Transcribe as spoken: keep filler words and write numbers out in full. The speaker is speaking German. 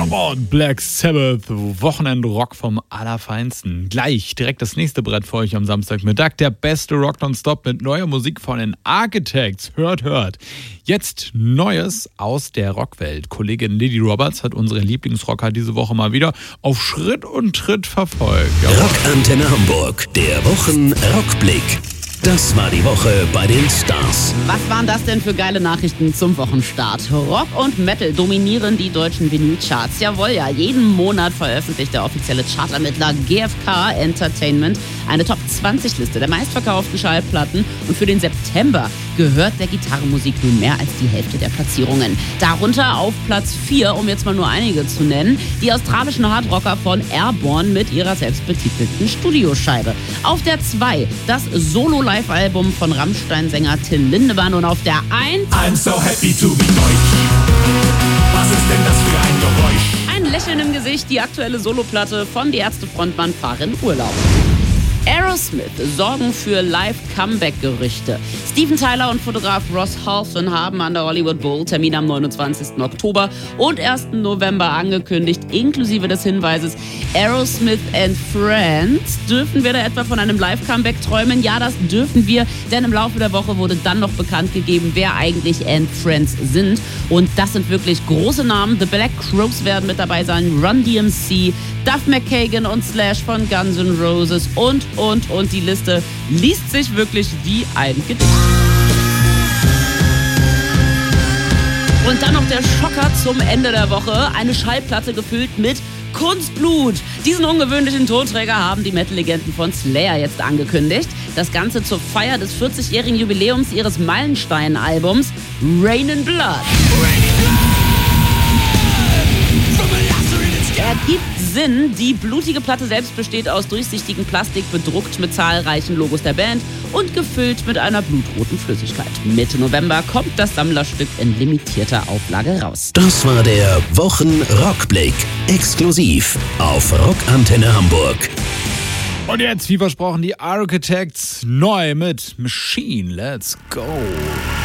Airborne, Black Sabbath, Wochenend-Rock vom Allerfeinsten. Gleich direkt das nächste Brett für euch am Samstagmittag. Der beste Rock nonstop mit neuer Musik von den Architects. Hört, hört. Jetzt Neues aus der Rockwelt. Kollegin Lily Roberts hat unsere Lieblingsrocker diese Woche mal wieder auf Schritt und Tritt verfolgt. Jawohl. Rockantenne Hamburg, der Wochen-Rockblick. Das war die Woche bei den Stars. Was waren das denn für geile Nachrichten zum Wochenstart? Rock und Metal dominieren die deutschen Vinylcharts. Jawohl, ja, jeden Monat veröffentlicht der offizielle Chartermittler G F K Entertainment eine Top zwanzig Liste der meistverkauften Schallplatten. Und für den September gehört der Gitarrenmusik nun mehr als die Hälfte der Platzierungen. Darunter auf Platz vier, um jetzt mal nur einige zu nennen, die australischen Hardrocker von Airborne mit ihrer selbstbetitelten Studioscheibe. Auf der zwei das Solo-Live-Album von Rammstein-Sänger Till Lindemann und auf der eins I'm so happy to be deutsch. Was ist denn das für ein Geräusch? ein Lächeln im Gesicht, die aktuelle Soloplatte von Die Ärzte-Frontmann Farin Urlaub. Aerosmith sorgen für Live-Comeback-Gerüchte. Steven Tyler und Fotograf Ross Halfon haben an der Hollywood Bowl Termin am neunundzwanzigsten Oktober und ersten November angekündigt, inklusive des Hinweises Aerosmith and Friends. Dürfen wir da etwa von einem Live-Comeback träumen? Ja, das dürfen wir, denn im Laufe der Woche wurde dann noch bekannt gegeben, wer eigentlich And Friends sind. Und das sind wirklich große Namen. The Black Crowes werden mit dabei sein, Run D M C, Duff McKagan und Slash von Guns N' Roses und, und, und die Liste liest sich wirklich wie ein Gedicht. Und dann noch der Schocker zum Ende der Woche. Eine Schallplatte gefüllt mit Kunstblut. Diesen ungewöhnlichen Tonträger haben die Metal-Legenden von Slayer jetzt angekündigt. Das Ganze zur Feier des vierzigjährigen Jubiläums ihres Meilenstein-Albums Rain in Blood. Ergibt Sinn, die blutige Platte selbst besteht aus durchsichtigem Plastik, bedruckt mit zahlreichen Logos der Band und gefüllt mit einer blutroten Flüssigkeit. Mitte November kommt das Sammlerstück in limitierter Auflage raus. Das war der Wochen-Rockblick. Exklusiv auf Rockantenne Hamburg. Und jetzt, wie versprochen, die Architects neu mit Machine. Let's go.